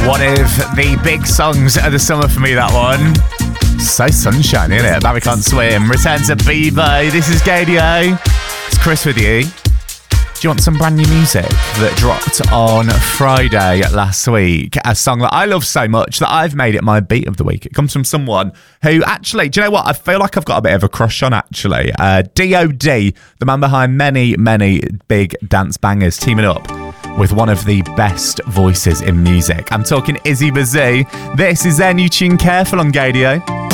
One of the big songs of the summer for me, that one. So sunshine, isn't it? Barry Can't Swim. Return to Bieber. This is Gadio. It's Chris with you. Do you want some brand new music that dropped on Friday last week? A song that I love so much that I've made it my beat of the week. It comes from someone who actually, do you know what? I feel like I've got a bit of a crush on, actually. D.O.D., the man behind many, many big dance bangers, teaming up with one of the best voices in music. I'm talking Izzy Bazoo. This is their new tune, Careful, on Gadio.